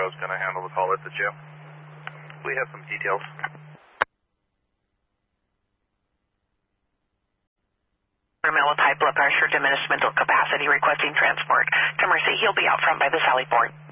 is going to handle the call at the jail. We have some details. With high blood pressure, diminished mental capacity, requesting transport to Mercy. He'll be out front by the Sally Port.